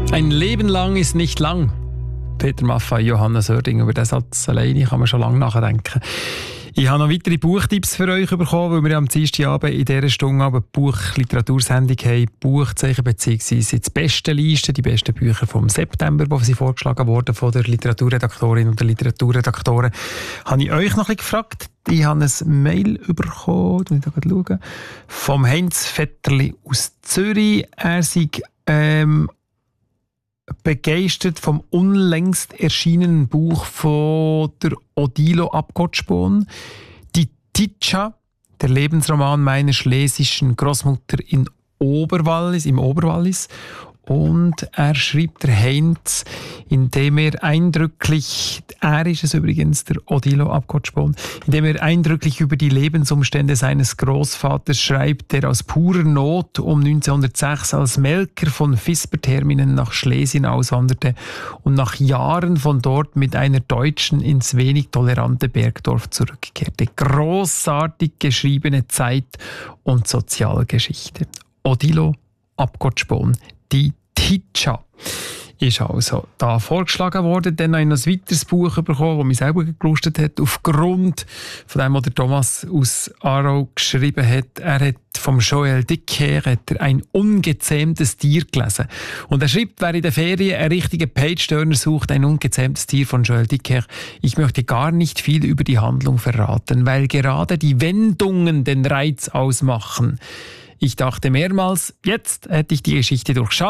Ein Leben lang ist nicht lang. Peter Maffay, Johanna Sörding, über diesen Satz alleine kann man schon lange nachdenken. Ich habe noch weitere Buchtipps für euch bekommen, weil wir am Dienstagabend in dieser Stunde eine Buch-Literatursendung haben. Buchzeichen bzw. die besten Listen, die besten Bücher vom September, die sie vorgeschlagen wurden von der Literaturredaktorin und der Literaturredaktoren. Habe ich euch noch ein bisschen gefragt. Ich habe ein Mail bekommen, ich da gerade schauen, vom Heinz Vetterli aus Zürich. Er sei begeistert vom unlängst erschienenen Buch von der Odilo Abgotspon, Die Titscha, der Lebensroman meiner schlesischen Großmutter im Oberwallis. Und er schreibt, der Heinz, indem er eindrücklich, er ist es übrigens, der Odilo Abgotspon, indem er eindrücklich über die Lebensumstände seines Großvaters schreibt, der aus purer Not um 1906 als Melker von Visperterminen nach Schlesien auswanderte und nach Jahren von dort mit einer Deutschen ins wenig tolerante Bergdorf zurückkehrte. Grossartig geschriebene Zeit- und Sozialgeschichte. Odilo Abgotspon, Die Titscha ist also da vorgeschlagen worden. Dann habe ich noch ein weiteres Buch bekommen, das mich selber gelustet hat, aufgrund von dem, was der Thomas aus Aarau geschrieben hat. Er hat vom Joël Dicker ein ungezähmtes Tier gelesen. Und er schreibt, wer in der Ferien einen richtigen Page-Turner sucht, ein ungezähmtes Tier von Joël Dicker. Ich möchte gar nicht viel über die Handlung verraten, weil gerade die Wendungen den Reiz ausmachen. Ich dachte mehrmals, jetzt hätte ich die Geschichte durchschaut.